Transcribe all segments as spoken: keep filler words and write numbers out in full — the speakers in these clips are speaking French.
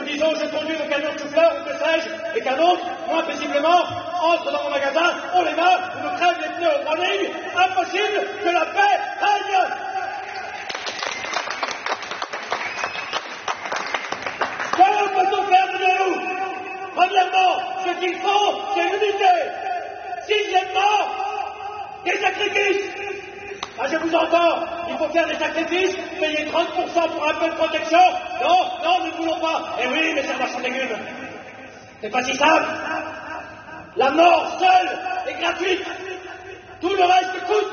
disons je conduis mon camion de chou-fleur ou que sais-je, et qu'un autre, moins paisiblement, entre dans mon magasin, on les mains, on me crève les pneus aux trois lignes, impossible que la paix règne. Que peut-on faire de nous? Premièrement, ce qu'il faut, c'est l'unité. Sixièmement, des sacrifices. Ah, je vous entends, il faut faire des sacrifices, payer trente pour cent pour un peu de protection. Non, non, nous ne voulons pas. Eh oui, mais c'est un marchand de légumes. C'est pas si simple. La mort seule est gratuite. Tout le reste coûte.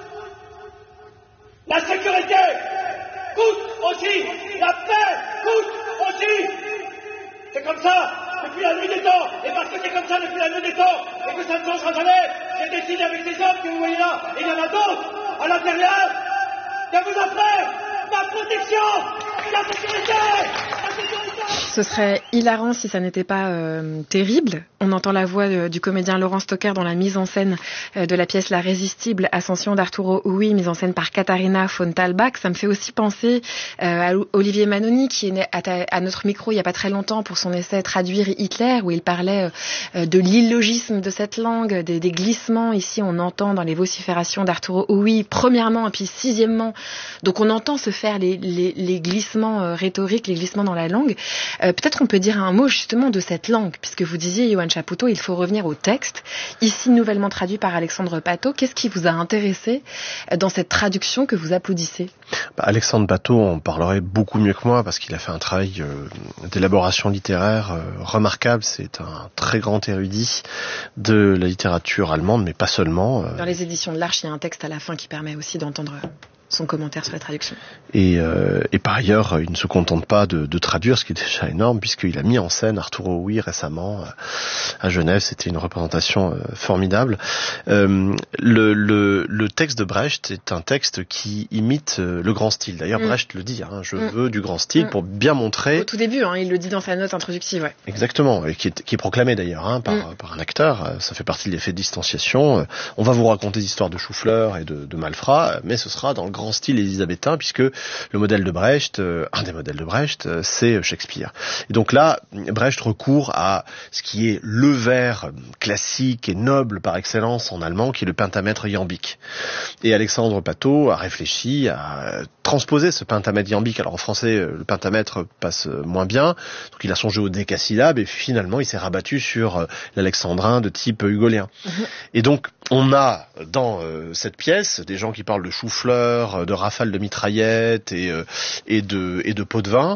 La sécurité coûte aussi. La paix coûte aussi. C'est comme ça depuis la nuit des temps. Et parce que c'est comme ça depuis la nuit des temps et que ça ne changera jamais, j'ai décidé avec ces hommes que vous voyez là, et il y en a d'autres à l'intérieur, de vous offrir ma protection, la sécurité, la sécurité. Ce serait hilarant si ça n'était pas euh, terrible. On entend la voix de, du comédien Laurent Stocker dans la mise en scène euh, de la pièce La Résistible, Ascension d'Arturo Ui, mise en scène par Katharina von Thalbach. Ça me fait aussi penser euh, à Olivier Manoni, qui est né à, ta, à notre micro il n'y a pas très longtemps pour son essai Traduire Hitler, où il parlait euh, de l'illogisme de cette langue, des, des glissements. Ici, on entend dans les vociférations d'Arturo Ui, premièrement, et puis sixièmement. Donc on entend se faire les, les, les glissements euh, rhétoriques, les glissements dans la langue. Euh, peut-être qu'on peut dire un mot justement de cette langue, puisque vous disiez, Yoann Chapoutot, il faut revenir au texte, ici nouvellement traduit par Alexandre Patot. Qu'est-ce qui vous a intéressé dans cette traduction que vous applaudissez? bah, Alexandre Patot en parlerait beaucoup mieux que moi, parce qu'il a fait un travail euh, d'élaboration littéraire euh, remarquable. C'est un très grand érudit de la littérature allemande, mais pas seulement. Euh... Dans les éditions de l'Arche, il y a un texte à la fin qui permet aussi d'entendre son commentaire sur la traduction. Et, euh, et par ailleurs, il ne se contente pas de, de traduire, ce qui est déjà énorme, puisqu'il a mis en scène Arturo Ui récemment à Genève. C'était une représentation euh, formidable. Euh, le, le, le texte de Brecht est un texte qui imite euh, le grand style. D'ailleurs, mm. Brecht le dit, hein, je mm. veux du grand style, mm. pour bien montrer... Au tout début, hein, il le dit dans sa note introductive. Ouais. Exactement, et qui est, qui est proclamé d'ailleurs hein, par, mm. par un acteur. Ça fait partie de l'effet de distanciation. On va vous raconter des histoires de chou-fleur et de, de malfrats, mais ce sera dans le grand style élisabétain, puisque le modèle de Brecht, euh, un des modèles de Brecht, euh, c'est Shakespeare. Et donc là, Brecht recourt à ce qui est le vers classique et noble par excellence en allemand, qui est le pentamètre iambique. Et Alexandre Patot a réfléchi à transposer ce pentamètre iambique. Alors en français, le pentamètre passe moins bien, donc il a songé au décasyllabe, et finalement il s'est rabattu sur l'alexandrin de type hugolien. Mmh. Et donc on a dans euh, cette pièce des gens qui parlent de chou-fleur, de rafales de mitraillettes et, euh, et de et de pots de vin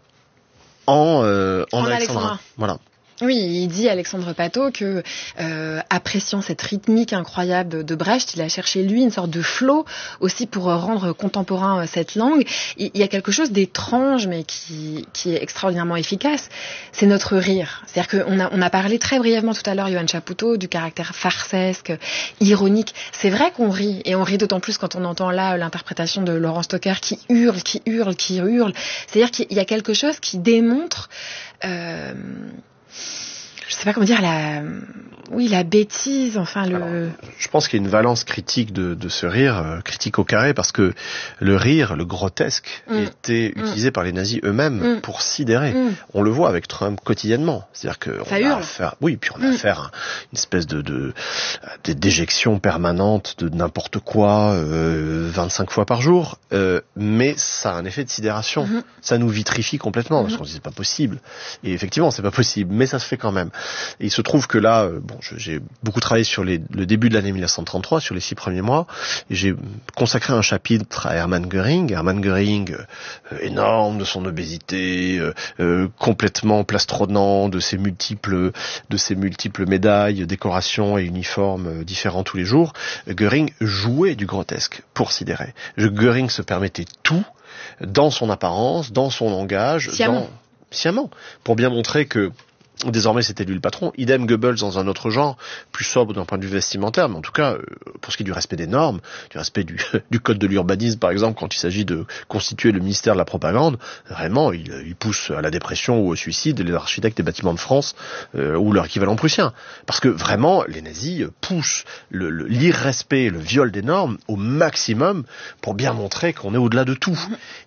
en euh, en, en alexandrin. alexandrin. Voilà. Oui, il dit Alexandre Patot que, euh, appréciant cette rythmique incroyable de Brecht, il a cherché lui une sorte de flow aussi pour rendre contemporain cette langue. Il y a quelque chose d'étrange, mais qui, qui est extraordinairement efficace. C'est notre rire. C'est-à-dire qu'on a, on a parlé très brièvement tout à l'heure, Yoann Chapoutot, du caractère farcesque, ironique. C'est vrai qu'on rit, et on rit d'autant plus quand on entend là l'interprétation de Laurent Stocker qui hurle, qui hurle, qui hurle. C'est-à-dire qu'il y a quelque chose qui démontre... Euh, je sais pas comment dire, la, oui, la bêtise, enfin le... Alors, je pense qu'il y a une valence critique de, de ce rire, euh, critique au carré, parce que le rire, le grotesque, mm. était mm. utilisé par les nazis eux-mêmes mm. pour sidérer. Mm. On le voit avec Trump quotidiennement. C'est-à-dire que ça on hurle. a affaire, oui, puis on a mm. affaire à une espèce de, de, de déjection permanente de n'importe quoi, euh, vingt-cinq fois par jour, euh, mais ça a un effet de sidération. Mm. Ça nous vitrifie complètement, mm. parce qu'on se dit c'est pas possible. Et effectivement, c'est pas possible, mais ça se fait quand même. Et il se trouve que là, euh, bon, je, j'ai beaucoup travaillé sur les, le début de l'année mille neuf cent trente-trois, sur les six premiers mois, et j'ai consacré un chapitre à Hermann Göring. Hermann Göring, euh, énorme de son obésité, euh, euh, complètement plastronant de ses multiples, de ses multiples médailles, décorations et uniformes euh, différents tous les jours. Göring jouait du grotesque pour sidérer. Je, Göring se permettait tout dans son apparence, dans son langage, sciemment. dans, sciemment, pour bien montrer que désormais, c'était lui le patron. Idem Goebbels dans un autre genre, plus sobre d'un point de vue vestimentaire, mais en tout cas, pour ce qui est du respect des normes, du respect du, du code de l'urbanisme, par exemple, quand il s'agit de constituer le ministère de la propagande, vraiment, il, il pousse à la dépression ou au suicide les architectes des bâtiments de France euh, ou leur équivalent prussien. Parce que vraiment, les nazis poussent le, le, l'irrespect, le viol des normes au maximum pour bien montrer qu'on est au-delà de tout.